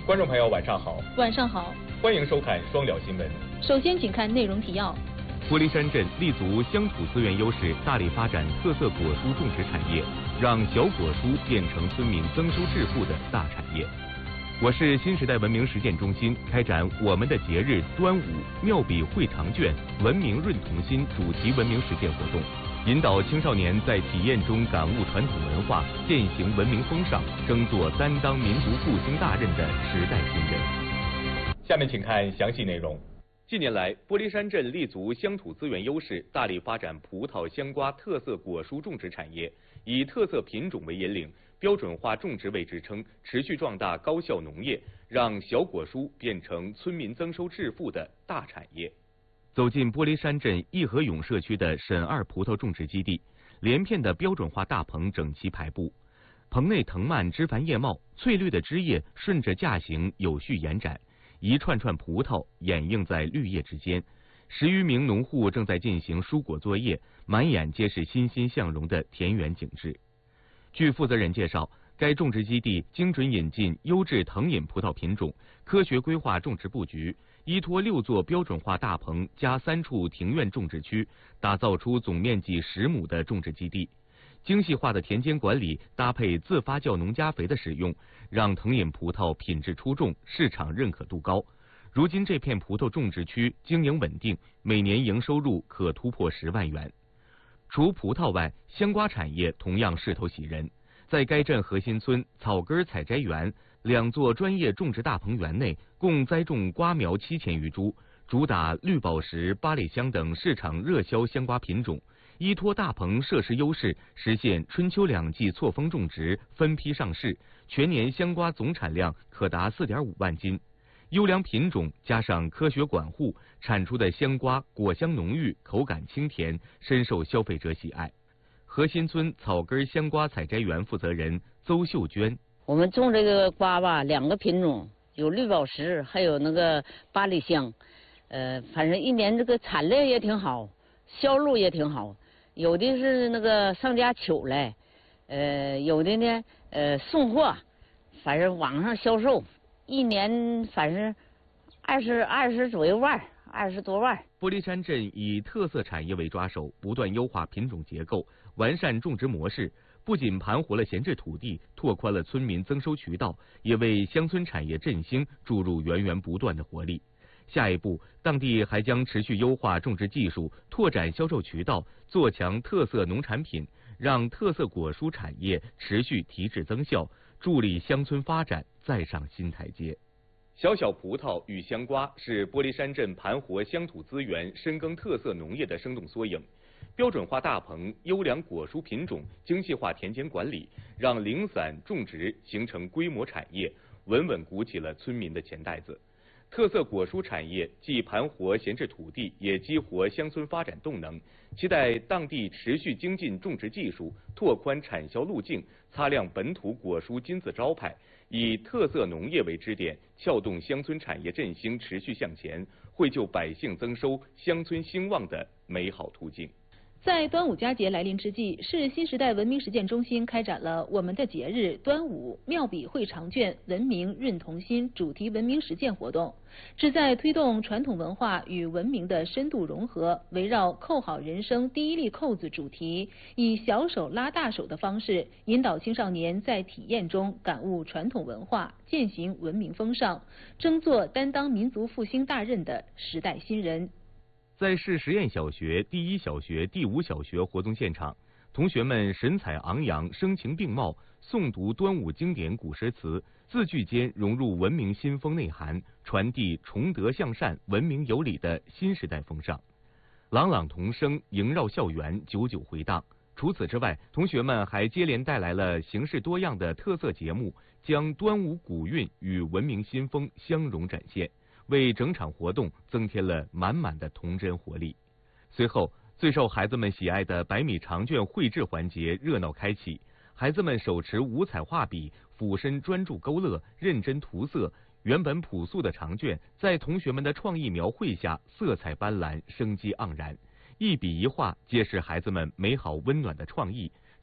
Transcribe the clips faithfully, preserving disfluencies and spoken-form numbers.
观众朋友，晚上好。 晚上好， 欢迎收看双聊新闻。 首先，请看内容提要。 玻璃山镇立足乡土资源优势，大力发展特色果蔬种植产业，让小果蔬变成村民增收致富的大产业。我市新时代文明实践中心开展我们的节日端午妙笔绘长卷文明润童心主题文明实践活动，引导青少年在体验中感悟传统文化，践行文明风尚，争做担当民族复兴大任的时代新人。下面请看详细内容。近年来，玻璃山镇立足乡土资源优势，大力发展葡萄、香瓜特色果蔬种植产业，以特色品种为引领，标准化种植为支撑，持续壮大高效农业，让小果蔬变成村民增收致富的大产业。走进玻璃山镇义和永社区的沈二葡萄种植基地，连片的标准化大棚整齐排布，棚内藤蔓枝繁叶茂，翠绿的枝叶顺着架形有序延展，一串串葡萄掩映在绿叶之间。十余名农户正在进行疏果作业，满眼皆是欣欣向荣的田园景致。据负责人介绍，该种植基地精准引进优质藤饮葡萄品种，科学规划种植布局，依托六座标准化大棚加三处庭院种植区，打造出总面积十亩的种植基地。精细化的田间管理搭配自发酵农家肥的使用，让藤饮葡萄品质出众，市场认可度高。如今这片葡萄种植区经营稳定，每年营收入可突破十万元。除葡萄外，香瓜产业同样势头喜人。在该镇核心村草根采摘园两座专业种植大棚园内，共栽种瓜苗七千余株，主打绿宝石、八里香等市场热销香瓜品种。依托大棚设施优势，实现春秋两季错峰种植，分批上市，全年香瓜总产量可达 四点五万斤。优良品种加上科学管护，产出的香瓜果香浓郁，口感清甜，深受消费者喜爱。核心村草根香瓜采摘园负责人邹秀娟： 我们种这个瓜吧，两个品种，有绿宝石，还有那个八里香。呃，反正一年这个产量也挺好，销路也挺好。有的是那个上家取来，呃，有的呢，呃，送货，反正网上销售，一年反正二十二十左右万，二十多万。 玻璃山镇以特色产业为抓手，不断优化品种结构，完善种植模式，不仅盘活了闲置土地，拓宽了村民增收渠道，也为乡村产业振兴注入源源不断的活力。下一步，当地还将持续优化种植技术，拓展销售渠道，做强特色农产品，让特色果蔬产业持续提质增效，助力乡村发展再上新台阶。小小葡萄与香瓜是玻璃山镇盘活乡土资源、深耕特色农业的生动缩影。标准化大棚、优良果蔬品种、精细化田间管理，让零散种植形成规模产业，稳稳鼓起了村民的钱袋子。特色果蔬产业既盘活闲置土地，也激活乡村发展动能。期待当地持续精进种植技术，拓宽产销路径，擦亮本土果蔬金字招牌，以特色农业为支点，撬动乡村产业振兴持续向前，绘就百姓增收、乡村兴旺的美好途径。 在端午佳节来临之际，市新时代文明实践中心开展了我们的节日端午妙笔绘长卷文明润童心主题文明实践活动，旨在推动传统文化与文明的深度融合，围绕扣好人生第一粒扣子主题，以小手拉大手的方式，引导青少年在体验中感悟传统文化，践行文明风尚，争做担当民族复兴大任的时代新人。 在市实验小学、第一小学、第五小学活动现场，同学们神采昂扬、声情并茂，诵读端午经典古诗词，字句间融入文明新风内涵，传递崇德向善、文明有礼的新时代风尚。朗朗童声萦绕校园，久久回荡。除此之外，同学们还接连带来了形式多样的特色节目，将端午古韵与文明新风相融展现，为整场活动增添了满满的童真活力。随后，最受孩子们喜爱的百米长卷绘制环节热闹开启，孩子们手持五彩画笔，俯身专注勾勒，认真涂色。原本朴素的长卷，在同学们的创意描绘下，色彩斑斓，生机盎然。一笔一画，皆是孩子们美好温暖的创意，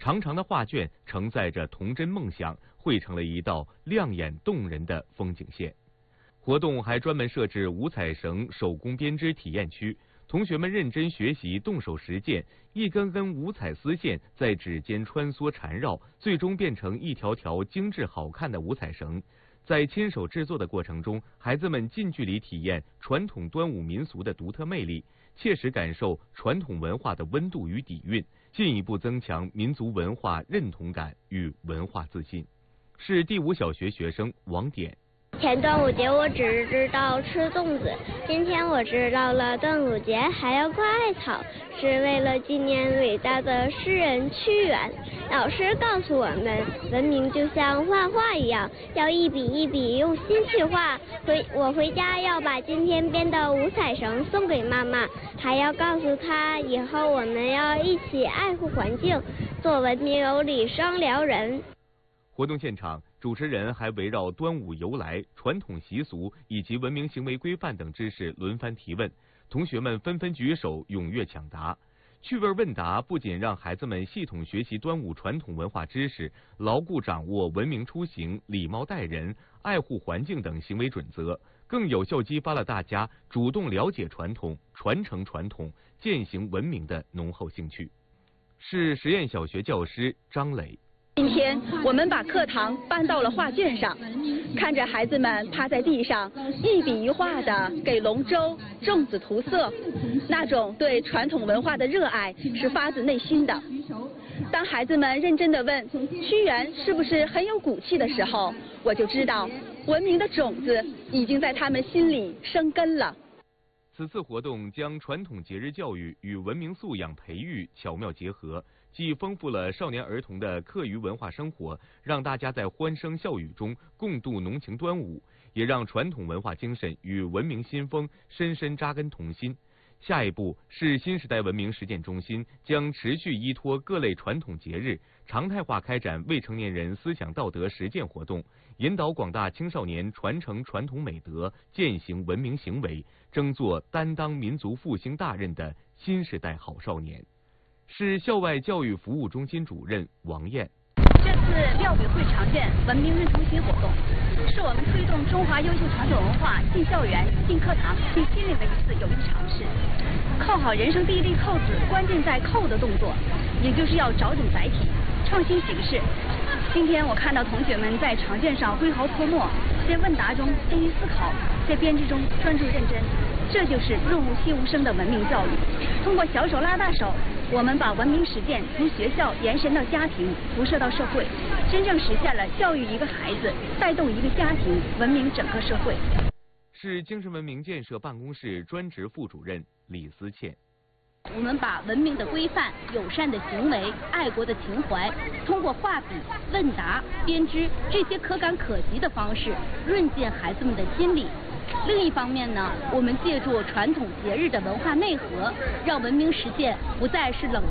长长的画卷承载着童真梦想，绘成了一道亮眼动人的风景线。活动还专门设置五彩绳手工编织体验区，同学们认真学习，动手实践，一根根五彩丝线在指尖穿梭缠绕，最终变成一条条精致好看的五彩绳。在亲手制作的过程中，孩子们近距离体验传统端午民俗的独特魅力，切实感受传统文化的温度与底蕴，进一步增强民族文化认同感与文化自信。是第五小学学生王典。 前端午节我只知道吃粽子，今天我知道了端午节还要挂艾草，是为了纪念伟大的诗人屈原。老师告诉我们，文明就像画画一样，要一笔一笔用心去画。回我回家要把今天编的五彩绳送给妈妈，还要告诉她，以后我们要一起爱护环境，做文明有礼双辽人。 活动现场，主持人还围绕端午由来、传统习俗以及文明行为规范等知识轮番提问，同学们纷纷举手，踊跃抢答。趣味问答不仅让孩子们系统学习端午传统文化知识，牢固掌握文明出行、礼貌待人、爱护环境等行为准则，更有效激发了大家主动了解传统、传承传统、践行文明的浓厚兴趣。是实验小学教师张磊。 今天我们把课堂搬到了画卷上，看着孩子们趴在地上一笔一画的给龙舟、粽子涂色，那种对传统文化的热爱是发自内心的。当孩子们认真地问屈原是不是很有骨气的时候，我就知道文明的种子已经在他们心里生根了。 此次活动将传统节日教育与文明素养培育巧妙结合，既丰富了少年儿童的课余文化生活，让大家在欢声笑语中共度浓情端午，也让传统文化精神与文明新风深深扎根童心。下一步是新时代文明实践中心将持续依托各类传统节日，常态化开展未成年人思想道德实践活动，引导广大青少年传承传统美德，践行文明行为，争做担当民族复兴大任的新时代好少年。是校外教育服务中心主任王艳。 这次庙比会场卷文明认同心活动，是我们推动中华优秀传统文化进校园、进课堂、进心灵的一次有益尝试。扣好人生第一粒扣子，关键在扣的动作，也就是要找准载体，创新形式。今天我看到同学们在长卷上挥毫泼墨，在问答中坚于思考，在编织中专注认真，这就是润物细无声的文明教育。通过小手拉大手，我们把文明实践从学校延伸到家庭，辐射到社会，真正实现了教育一个孩子，带动一个家庭，文明整个社会。 是精神文明建设办公室专职副主任李思倩。 我们把文明的规范、友善的行为、爱国的情怀，通过画笔、问答、编织这些可感可及的方式，润进孩子们的心里。另一方面呢，我们借助传统节日的文化内核，让文明实践不再是冷